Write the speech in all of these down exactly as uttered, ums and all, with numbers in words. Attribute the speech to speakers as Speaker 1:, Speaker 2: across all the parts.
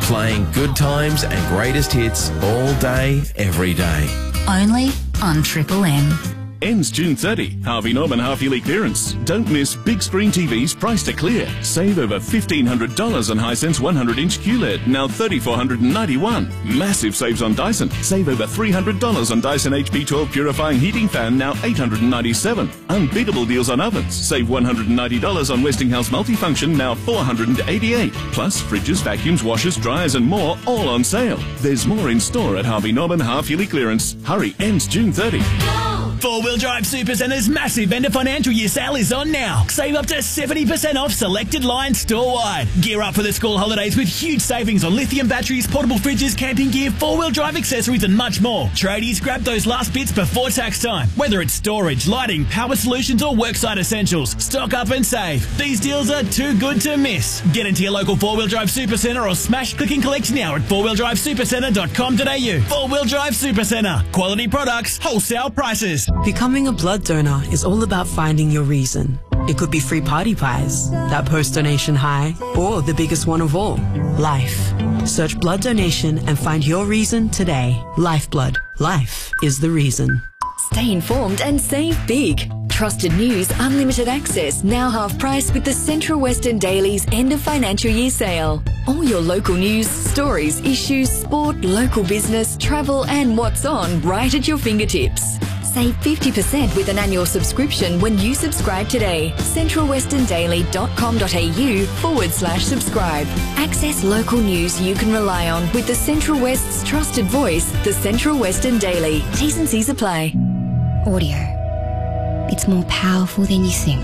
Speaker 1: Playing good times and greatest hits all day, every day.
Speaker 2: Only on Triple M.
Speaker 3: Ends June thirtieth. Harvey Norman half-yearly clearance. Don't miss big screen T Vs priced to clear. Save over fifteen hundred dollars on Hisense one hundred inch Q L E D, now three thousand four hundred ninety-one dollars. Massive saves on Dyson. Save over three hundred dollars on Dyson H P twelve Purifying Heating Fan, now eight hundred ninety-seven dollars. Unbeatable deals on ovens. Save one hundred ninety dollars on Westinghouse Multifunction, now four hundred eighty-eight dollars. Plus fridges, vacuums, washers, dryers and more, all on sale. There's more in store at Harvey Norman half-yearly clearance. Hurry, ends June thirtieth.
Speaker 4: Four-Wheel Drive Supercenter's massive end of financial year sale is on now. Save up to seventy percent off selected lines store-wide. Gear up for the school holidays with huge savings on lithium batteries, portable fridges, camping gear, four-wheel drive accessories and much more. Tradies, grab those last bits before tax time. Whether it's storage, lighting, power solutions or worksite essentials, stock up and save. These deals are too good to miss. Get into your local Four-Wheel Drive Supercenter or smash click and collect now at four wheel drive supercenter dot com dot a u. Four-Wheel Drive Supercenter. Quality products, wholesale prices.
Speaker 5: Becoming a blood donor is all about finding your reason. It could be free party pies, that post-donation high, or the biggest one of all, life. Search blood donation and find your reason today. Lifeblood. Life is the reason.
Speaker 6: Stay informed and save big. Trusted news, unlimited access, now half price with the Central Western Daily's end of financial year sale. All your local news, stories, issues, sport, local business, travel and what's on right at your fingertips. Save fifty percent with an annual subscription when you subscribe today. central western daily dot com dot a u forward slash subscribe. Access local news you can rely on with the Central West's trusted voice, the Central Western Daily. T's and C's apply.
Speaker 7: Audio. It's more powerful than you think.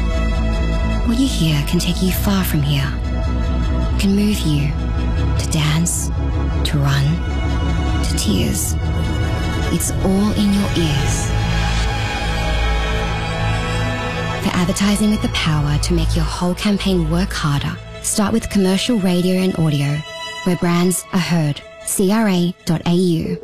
Speaker 7: What you hear can take you far from here. Can move you to dance, to run, to tears. It's all in your ears. For advertising with the power to make your whole campaign work harder, start with commercial radio and audio, where brands are heard. C R A dot A U.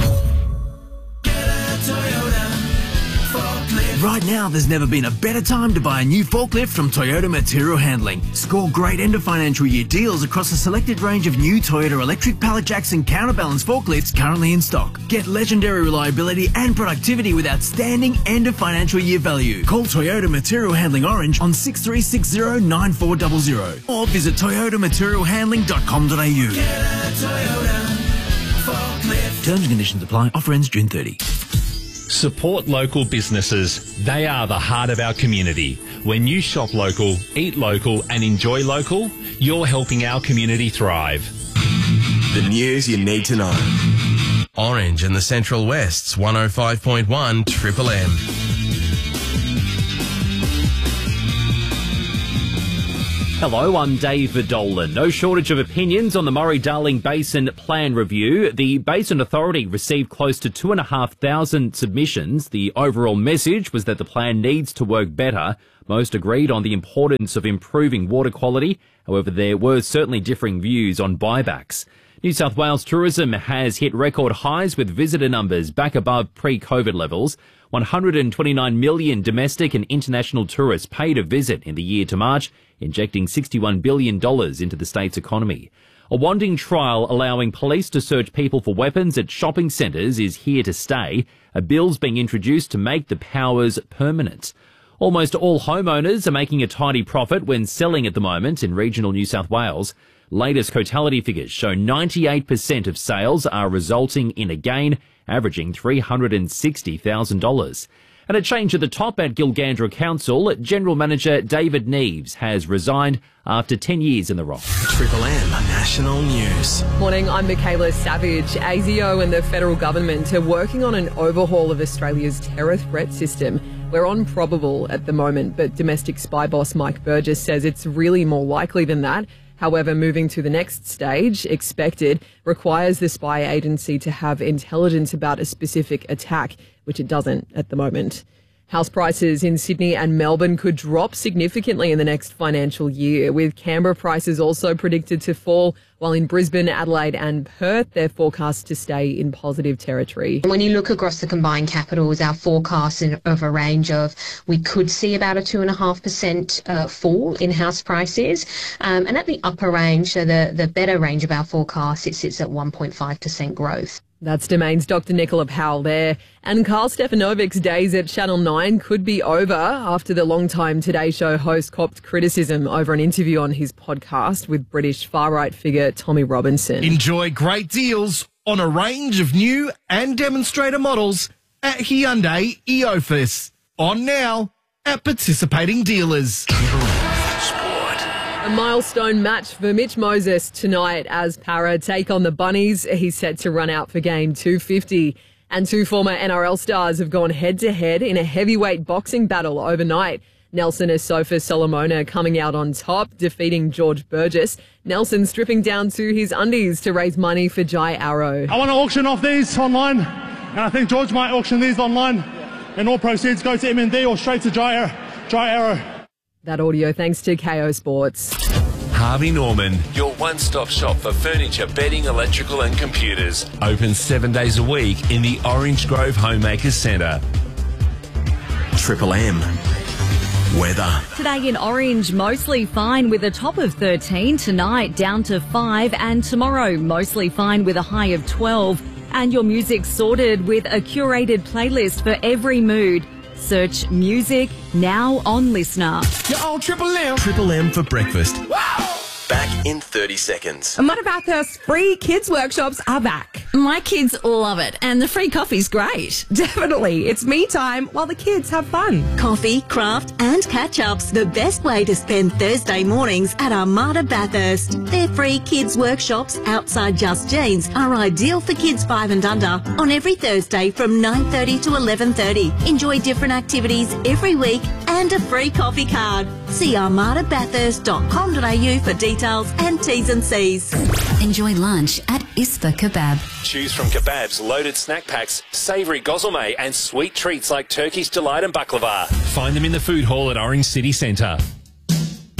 Speaker 8: Right now, there's never been a better time to buy a new forklift from Toyota Material Handling. Score great end of financial year deals across a selected range of new Toyota electric pallet jacks and counterbalance forklifts currently in stock. Get legendary reliability and productivity with outstanding end of financial year value. Call Toyota Material Handling Orange on six three six zero nine four zero zero or visit toyota material handling dot com dot a u. Terms and conditions apply. Offer ends June thirtieth.
Speaker 9: Support local businesses. They are the heart of our community. When you shop local, eat local and enjoy local, you're helping our community thrive.
Speaker 1: The news you need to know. Orange and the Central West's one oh five point one Triple M.
Speaker 10: Hello, I'm David Dolan. No shortage of opinions on the Murray-Darling Basin Plan Review. The Basin Authority received close to two and a half thousand submissions. The overall message was that the plan needs to work better. Most agreed on the importance of improving water quality. However, there were certainly differing views on buybacks. New South Wales tourism has hit record highs with visitor numbers back above pre-COVID levels. one hundred twenty-nine million domestic and international tourists paid a visit in the year to March, injecting sixty-one billion dollars into the state's economy. A wanding trial allowing police to search people for weapons at shopping centres is here to stay. A bill's being introduced to make the powers permanent. Almost all homeowners are making a tidy profit when selling at the moment in regional New South Wales. Latest Cotality figures show ninety-eight percent of sales are resulting in a gain, averaging three hundred sixty thousand dollars. And a change at the top at Gilgandra Council, General Manager David Neves has resigned after ten years in the role.
Speaker 1: Triple M National News.
Speaker 11: Morning, I'm Michaela Savage. A S I O and the federal government are working on an overhaul of Australia's terror threat system. We're on probable at the moment, but domestic spy boss Mike Burgess says it's really more likely than that. However, moving to the next stage, expected, requires the spy agency to have intelligence about a specific attack, which it doesn't at the moment. House prices in Sydney and Melbourne could drop significantly in the next financial year, with Canberra prices also predicted to fall, while in Brisbane, Adelaide and Perth, they're forecast to stay in positive territory.
Speaker 12: When you look across the combined capitals, our forecast of a range of, we could see about a two point five percent uh, fall in house prices. Um, and at the upper range, so the, the better range of our forecast, it sits at one point five percent growth.
Speaker 11: That's Domain's Doctor Nicola Powell there. And Carl Stefanovic's days at Channel nine could be over after the longtime Today Show host copped criticism over an interview on his podcast with British far-right figure Tommy Robinson.
Speaker 13: Enjoy great deals on a range of new and demonstrator models at Hyundai Eofus. On now at participating dealers.
Speaker 11: A milestone match for Mitch Moses tonight as Para take on the Bunnies. He's set to run out for game two fifty. And two former N R L stars have gone head-to-head in a heavyweight boxing battle overnight. Nelson Asofa Solomona coming out on top, defeating George Burgess. Nelson stripping down to his undies to raise money for Jai Arrow.
Speaker 14: I want to auction off these online, and I think George might auction these online, and all proceeds go to M and D or straight to Jai, Jai Arrow.
Speaker 11: That audio thanks to K O Sports.
Speaker 1: Harvey Norman, your one-stop shop for furniture, bedding, electrical and computers. Open seven days a week in the Orange Grove Homemakers Centre. Triple M. Weather.
Speaker 15: Today in Orange, mostly fine with a top of thirteen. Tonight, down to five. And tomorrow, mostly fine with a high of twelve. And your music sorted with a curated playlist for every mood. Search music now on Listener.
Speaker 1: You're on Triple M. Triple M for breakfast. Wow! Back in thirty seconds.
Speaker 16: Mata Bathurst free kids workshops are back. My kids love it, and the free coffee's great. Definitely. It's me time while the kids have fun.
Speaker 17: Coffee, craft and catch-ups. The best way to spend Thursday mornings at Armada Bathurst. Their free kids workshops outside Just Jeans are ideal for kids five and under on every Thursday from nine thirty to eleven thirty. Enjoy different activities every week and a free coffee card. See armada bathurst dot com dot a u for details and T's and C's.
Speaker 2: Enjoy lunch at Isfa Kebab.
Speaker 1: Choose from kebabs, loaded snack packs, savoury gozleme and sweet treats like Turkish delight and baklava. Find them in the food hall at Orange City Centre.